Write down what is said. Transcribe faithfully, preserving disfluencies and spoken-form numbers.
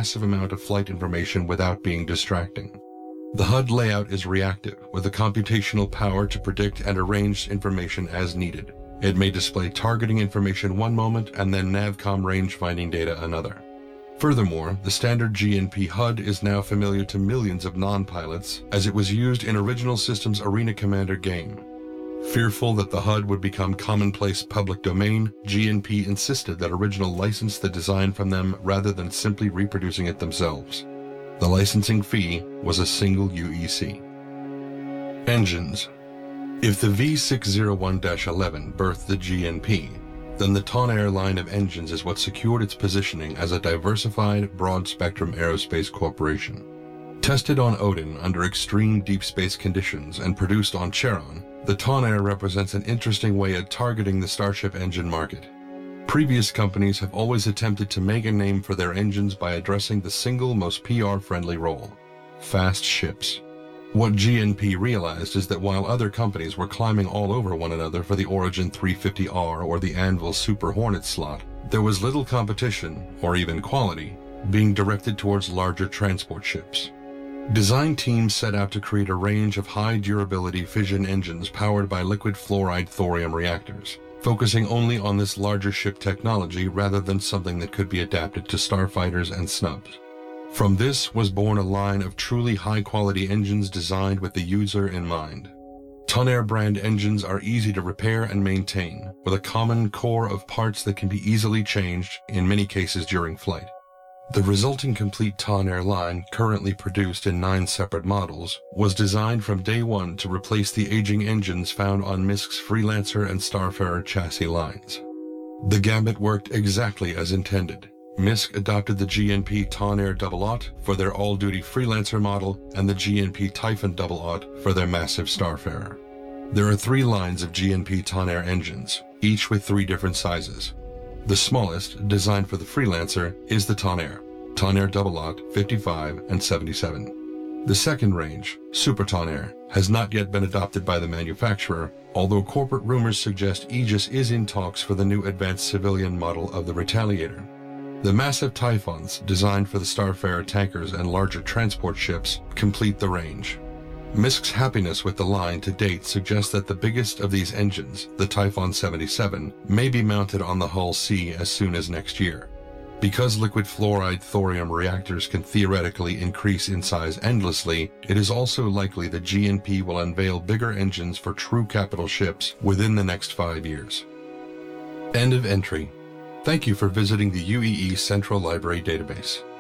massive amount of flight information without being distracting. The H U D layout is reactive, with the computational power to predict and arrange information as needed. It may display targeting information one moment and then Navcom range-finding data another. Furthermore, the standard G N P H U D is now familiar to millions of non-pilots, as it was used in Original Systems' Arena Commander game. Fearful that the H U D would become commonplace public domain, G N P insisted that Original license the design from them rather than simply reproducing it themselves. The licensing fee was a single U E C. Engines. If the V six oh one dash eleven birthed the G N P, then the Tonnerre line of engines is what secured its positioning as a diversified, broad-spectrum aerospace corporation. Tested on Odin under extreme deep space conditions and produced on Charon, the Tonnerre represents an interesting way of targeting the Starship engine market. Previous companies have always attempted to make a name for their engines by addressing the single most P R-friendly role: fast ships. What G N P realized is that while other companies were climbing all over one another for the Origin three fifty R or the Anvil Super Hornet slot, there was little competition, or even quality, being directed towards larger transport ships. Design teams set out to create a range of high-durability fission engines powered by liquid fluoride thorium reactors, focusing only on this larger ship technology rather than something that could be adapted to starfighters and snubs. From this was born a line of truly high-quality engines designed with the user in mind. Tonnerre brand engines are easy to repair and maintain, with a common core of parts that can be easily changed, in many cases during flight. The resulting complete Tonnerre line, currently produced in nine separate models, was designed from day one to replace the aging engines found on M I S C's Freelancer and Starfarer chassis lines. The gambit worked exactly as intended. M I S C adopted the G N P Tonnerre Double Aught for their all-duty Freelancer model and the G N P Typhon Double Aught for their massive Starfarer. There are three lines of G N P Tonnerre engines, each with three different sizes. The smallest, designed for the Freelancer, is the Tonnerre, Tonnerre Double Aught fifty-five and seventy-seven. The second range, Super Tonnerre, has not yet been adopted by the manufacturer, although corporate rumors suggest Aegis is in talks for the new advanced civilian model of the Retaliator. The massive Typhons, designed for the Starfarer tankers and larger transport ships, complete the range. M I S C's happiness with the line to date suggests that the biggest of these engines, the Typhon seventy-seven, may be mounted on the Hull C as soon as next year. Because liquid fluoride thorium reactors can theoretically increase in size endlessly, it is also likely that G N P will unveil bigger engines for true capital ships within the next five years. End of entry. Thank you for visiting the U E E Central Library database.